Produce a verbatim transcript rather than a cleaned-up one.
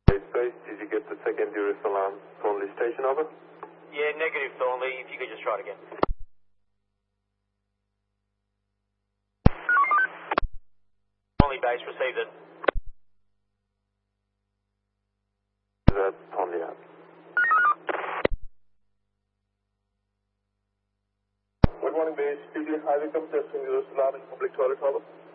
Space, did you get the secondary alarm? Thornley Station, over? Yeah, negative, Thornley. If you could just try it again. Thornley base, received it. Is that Thornley out? Good morning, base. P G Highway Cup testing, use alarm in public toilet, over.